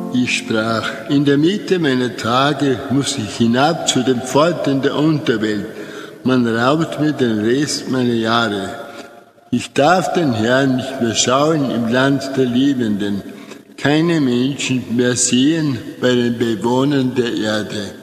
Ich sprach, in der Mitte meiner Tage muss ich hinab zu den Pforten der Unterwelt. Man raubt mir den Rest meiner Jahre. Ich darf den Herrn nicht mehr schauen im Land der Lebenden, keine Menschen mehr sehen bei den Bewohnern der Erde.